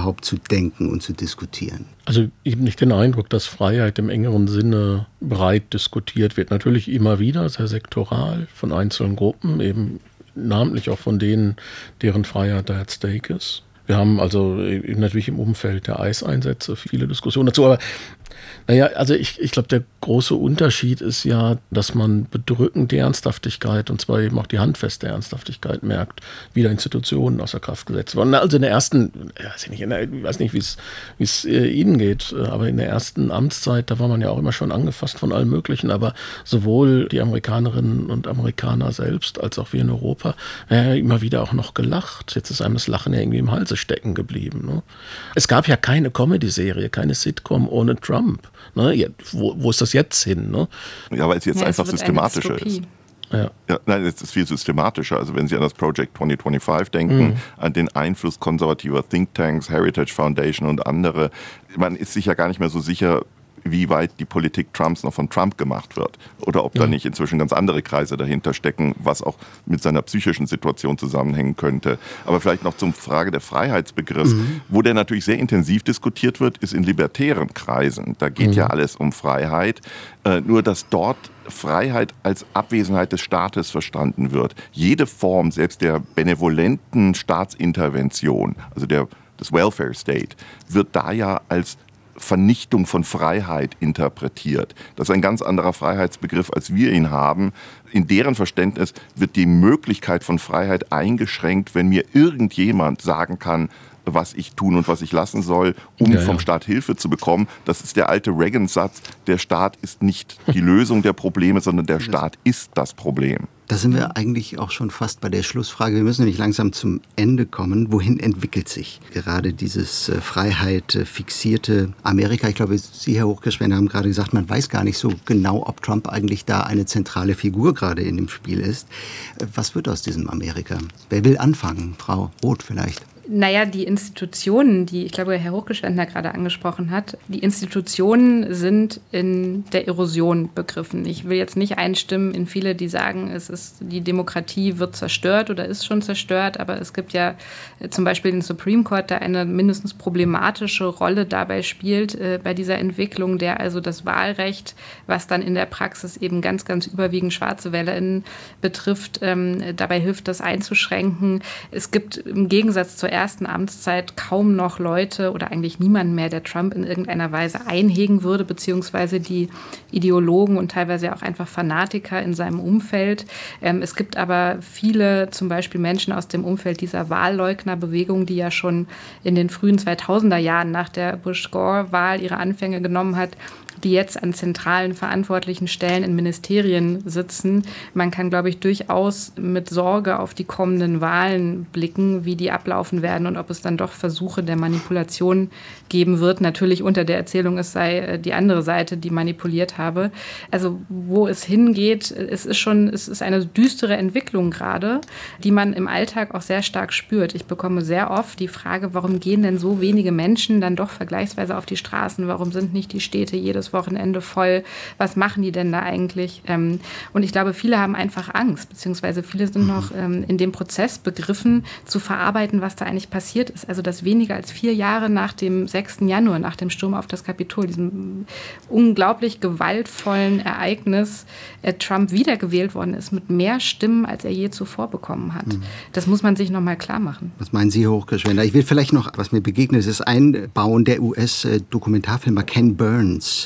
überhaupt zu denken und zu diskutieren? Also ich habe nicht den Eindruck, dass Freiheit im engeren Sinne breit diskutiert wird. Natürlich immer wieder, sehr sektoral von einzelnen Gruppen, eben namentlich auch von denen, deren Freiheit da at stake ist. Wir haben also natürlich im Umfeld der Eiseinsätze viele Diskussionen dazu, aber naja, also ich glaube, der große Unterschied ist ja, dass man bedrückend die Ernsthaftigkeit, und zwar eben auch die handfeste Ernsthaftigkeit merkt, wie da Institutionen außer Kraft gesetzt wurden. Also in der ersten, ich weiß nicht, wie es Ihnen geht, aber in der ersten Amtszeit, da war man ja auch immer schon angefasst von allem Möglichen, aber sowohl die Amerikanerinnen und Amerikaner selbst, als auch wir in Europa, immer wieder auch noch gelacht. Jetzt ist einem das Lachen ja irgendwie im Halse stecken geblieben. Ne? Es gab ja keine Comedy-Serie, keine Sitcom ohne Trump. Ne? Ja, wo ist das jetzt hin? Ne? Ja, weil es jetzt einfach systematischer ist. Ja. Ja, nein, es ist viel systematischer. Also wenn Sie an das Project 2025 denken, an den Einfluss konservativer Thinktanks, Heritage Foundation und andere, man ist sich ja gar nicht mehr so sicher, wie weit die Politik Trumps noch von Trump gemacht wird. Oder ob da nicht inzwischen ganz andere Kreise dahinter stecken, was auch mit seiner psychischen Situation zusammenhängen könnte. Aber vielleicht noch zur Frage der Freiheitsbegriffs. Wo der natürlich sehr intensiv diskutiert wird, ist in libertären Kreisen. Da geht ja alles um Freiheit. Nur, dass dort Freiheit als Abwesenheit des Staates verstanden wird. Jede Form, selbst der benevolenten Staatsintervention, also des Welfare State, wird da ja als Vernichtung von Freiheit interpretiert. Das ist ein ganz anderer Freiheitsbegriff, als wir ihn haben. In deren Verständnis wird die Möglichkeit von Freiheit eingeschränkt, wenn mir irgendjemand sagen kann, was ich tun und was ich lassen soll, um vom Staat Hilfe zu bekommen. Das ist der alte Reagan-Satz, der Staat ist nicht die Lösung der Probleme, sondern der Staat ist das Problem. Da sind wir eigentlich auch schon fast bei der Schlussfrage. Wir müssen nämlich langsam zum Ende kommen. Wohin entwickelt sich gerade dieses Freiheit fixierte Amerika? Ich glaube, Sie, Herr Hochgeschwender, haben gerade gesagt, man weiß gar nicht so genau, ob Trump eigentlich da eine zentrale Figur gerade in dem Spiel ist. Was wird aus diesem Amerika? Wer will anfangen? Frau Roth vielleicht? Naja, die Institutionen, die, ich glaube, Herr Hochgeschwender gerade angesprochen hat, die Institutionen sind in der Erosion begriffen. Ich will jetzt nicht einstimmen in viele, die sagen, die Demokratie wird zerstört oder ist schon zerstört, aber es gibt ja zum Beispiel den Supreme Court, der eine mindestens problematische Rolle dabei spielt, bei dieser Entwicklung, der also das Wahlrecht, was dann in der Praxis eben ganz, ganz überwiegend schwarze WählerInnen betrifft, dabei hilft, das einzuschränken. Es gibt im Gegensatz zur ersten Amtszeit kaum noch Leute oder eigentlich niemand mehr, der Trump in irgendeiner Weise einhegen würde, beziehungsweise die Ideologen und teilweise auch einfach Fanatiker in seinem Umfeld. Es gibt aber viele, zum Beispiel Menschen aus dem Umfeld dieser Wahlleugnerbewegung, die ja schon in den frühen 2000er Jahren nach der Bush-Gore-Wahl ihre Anfänge genommen hat, die jetzt an zentralen verantwortlichen Stellen in Ministerien sitzen. Man kann, glaube ich, durchaus mit Sorge auf die kommenden Wahlen blicken, wie die ablaufen werden und ob es dann doch Versuche der Manipulation geben wird. Natürlich unter der Erzählung, es sei die andere Seite, die manipuliert habe. Also wo es hingeht, es ist eine düstere Entwicklung gerade, die man im Alltag auch sehr stark spürt. Ich bekomme sehr oft die Frage, warum gehen denn so wenige Menschen dann doch vergleichsweise auf die Straßen? Warum sind nicht die Städte jedes Wochenende voll? Was machen die denn da eigentlich? Und ich glaube, viele haben einfach Angst, beziehungsweise viele sind noch in dem Prozess begriffen, zu verarbeiten, was da eigentlich passiert ist. Also, dass weniger als 4 Jahre nach dem 6. Januar, nach dem Sturm auf das Kapitol, diesem unglaublich gewaltvollen Ereignis, Trump wiedergewählt worden ist mit mehr Stimmen, als er je zuvor bekommen hat. Das muss man sich noch mal klar machen. Was meinen Sie, Herr Hochgeschwender? Ich will vielleicht noch, was mir begegnet ist, einbauen, der US-Dokumentarfilmer Ken Burns,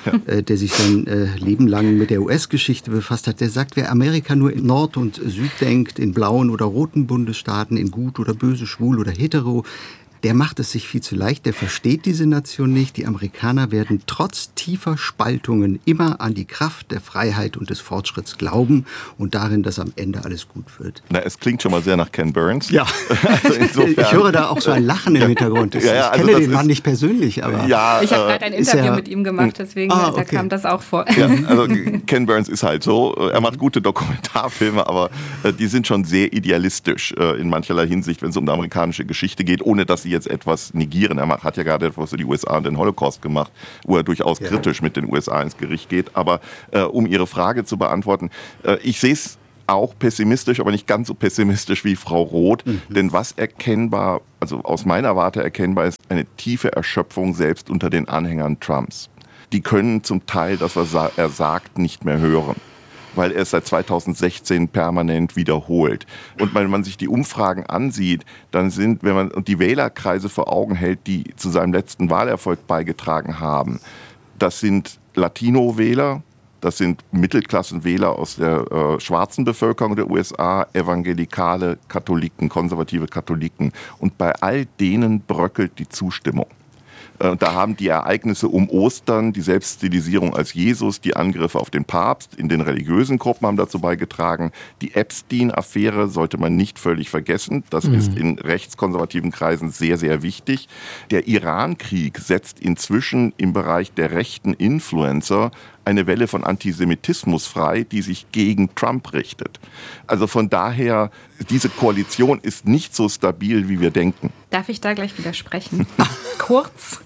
der sich sein Leben lang mit der US-Geschichte befasst hat, der sagt, wer Amerika nur in Nord und Süd denkt, in blauen oder roten Bundesstaaten, in gut oder böse, schwul oder hetero, der macht es sich viel zu leicht, der versteht diese Nation nicht. Die Amerikaner werden trotz tiefer Spaltungen immer an die Kraft der Freiheit und des Fortschritts glauben und darin, dass am Ende alles gut wird. Na, es klingt schon mal sehr nach Ken Burns. Ja, also insofern, ich höre da auch so ein Lachen im Hintergrund. Ich kenne den Mann nicht persönlich, aber... Ja, ich habe gerade ein Interview mit ihm gemacht, deswegen da kam das auch vor. Ja, also Ken Burns ist halt so, er macht gute Dokumentarfilme, aber die sind schon sehr idealistisch in mancherlei Hinsicht, wenn es um die amerikanische Geschichte geht, ohne dass sie jetzt etwas negieren. Er hat ja gerade etwas für die USA und den Holocaust gemacht, wo er durchaus kritisch mit den USA ins Gericht geht. Aber um Ihre Frage zu beantworten, ich sehe es auch pessimistisch, aber nicht ganz so pessimistisch wie Frau Roth. Denn was erkennbar, also aus meiner Warte erkennbar ist, eine tiefe Erschöpfung selbst unter den Anhängern Trumps. Die können zum Teil das, was er sagt, nicht mehr hören, weil er es seit 2016 permanent wiederholt. Und wenn man sich die Umfragen ansieht, dann sind, wenn man die Wählerkreise vor Augen hält, die zu seinem letzten Wahlerfolg beigetragen haben, das sind Latino-Wähler, das sind Mittelklassenwähler aus der schwarzen Bevölkerung der USA, evangelikale Katholiken, konservative Katholiken. Und bei all denen bröckelt die Zustimmung. Da haben die Ereignisse um Ostern, die Selbststilisierung als Jesus, die Angriffe auf den Papst in den religiösen Gruppen haben dazu beigetragen. Die Epstein-Affäre sollte man nicht völlig vergessen. Das ist in rechtskonservativen Kreisen sehr, sehr wichtig. Der Iran-Krieg setzt inzwischen im Bereich der rechten Influencer eine Welle von Antisemitismus frei, die sich gegen Trump richtet. Also von daher, diese Koalition ist nicht so stabil, wie wir denken. Darf ich da gleich widersprechen? Kurz.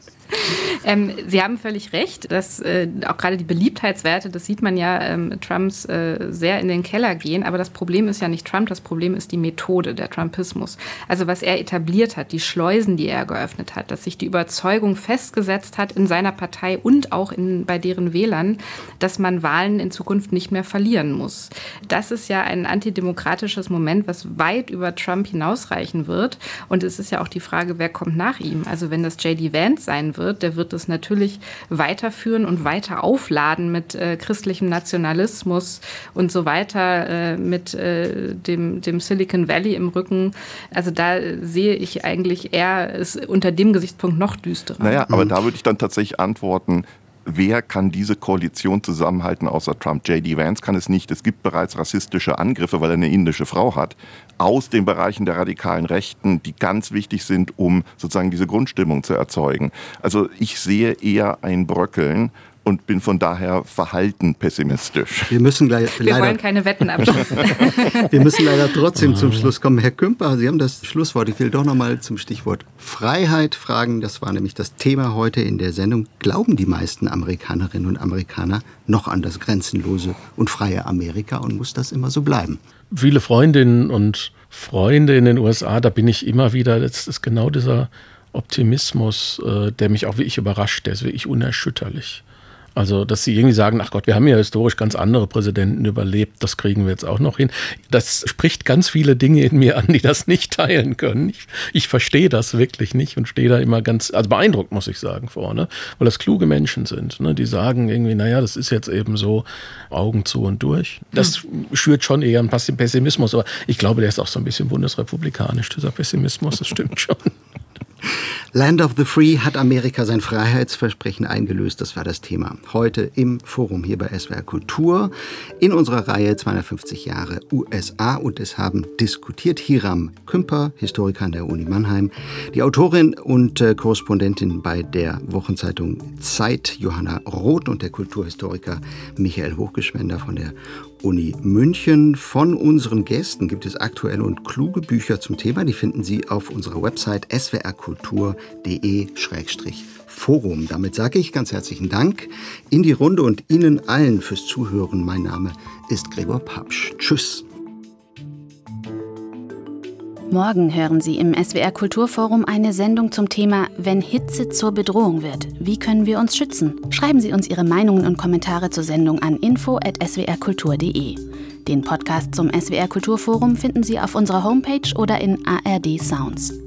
Sie haben völlig recht, dass auch gerade die Beliebtheitswerte, das sieht man ja, Trumps sehr in den Keller gehen. Aber das Problem ist ja nicht Trump, das Problem ist die Methode, der Trumpismus. Also was er etabliert hat, die Schleusen, die er geöffnet hat, dass sich die Überzeugung festgesetzt hat in seiner Partei und auch bei deren Wählern, dass man Wahlen in Zukunft nicht mehr verlieren muss. Das ist ja ein antidemokratisches Moment, was weit über Trump hinausreichen wird. Und es ist ja auch die Frage, wer kommt nach ihm? Also wenn das J.D. Vance sein wird, der wird es natürlich weiterführen und weiter aufladen mit christlichem Nationalismus und so weiter, mit dem Silicon Valley im Rücken. Also da sehe ich eigentlich eher es unter dem Gesichtspunkt noch düsterer. Naja, aber da würde ich dann tatsächlich antworten, wer kann diese Koalition zusammenhalten außer Trump? J.D. Vance kann es nicht. Es gibt bereits rassistische Angriffe, weil er eine indische Frau hat, aus den Bereichen der radikalen Rechten, die ganz wichtig sind, um sozusagen diese Grundstimmung zu erzeugen. Also ich sehe eher ein Bröckeln und bin von daher verhalten pessimistisch. Wir wollen keine Wetten abschließen. Wir müssen leider trotzdem zum Schluss kommen. Herr Kümper, Sie haben das Schlusswort. Ich will doch noch mal zum Stichwort Freiheit fragen. Das war nämlich das Thema heute in der Sendung. Glauben die meisten Amerikanerinnen und Amerikaner noch an das grenzenlose und freie Amerika und muss das immer so bleiben? Viele Freundinnen und Freunde in den USA, da bin ich immer wieder, das ist genau dieser Optimismus, der mich auch wirklich überrascht, der ist wirklich unerschütterlich. Also, dass sie irgendwie sagen, ach Gott, wir haben ja historisch ganz andere Präsidenten überlebt, das kriegen wir jetzt auch noch hin. Das spricht ganz viele Dinge in mir an, die das nicht teilen können. Ich verstehe das wirklich nicht und stehe da immer also beeindruckt, muss ich sagen, vorne, weil das kluge Menschen sind, ne? Die sagen irgendwie, naja, das ist jetzt eben so, Augen zu und durch. Das schürt schon eher einen Pessimismus, aber ich glaube, der ist auch so ein bisschen bundesrepublikanisch, dieser Pessimismus, das stimmt schon. Land of the Free, hat Amerika sein Freiheitsversprechen eingelöst? Das war das Thema heute im Forum hier bei SWR Kultur in unserer Reihe 250 Jahre USA. Und es haben diskutiert Hiram Kümper, Historiker an der Uni Mannheim, die Autorin und Korrespondentin bei der Wochenzeitung Zeit, Johanna Roth, und der Kulturhistoriker Michael Hochgeschwender von der Uni München. Von unseren Gästen gibt es aktuelle und kluge Bücher zum Thema. Die finden Sie auf unserer Website swrkultur.de/forum. Damit sage ich ganz herzlichen Dank in die Runde und Ihnen allen fürs Zuhören. Mein Name ist Gregor Papsch. Tschüss. Morgen hören Sie im SWR Kulturforum eine Sendung zum Thema Wenn Hitze zur Bedrohung wird. Wie können wir uns schützen? Schreiben Sie uns Ihre Meinungen und Kommentare zur Sendung an info@swrkultur.de. Den Podcast zum SWR Kulturforum finden Sie auf unserer Homepage oder in ARD Sounds.